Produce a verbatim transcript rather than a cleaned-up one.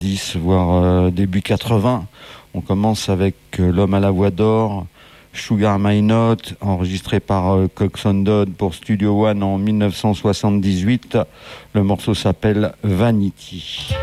dix voire euh, début quatre-vingts. On commence avec euh, L'homme à la voix d'or, Sugar My Note, enregistré par euh, Coxsone Dodd pour Studio One en mille neuf cent soixante-dix-huit. Le morceau s'appelle Vanity.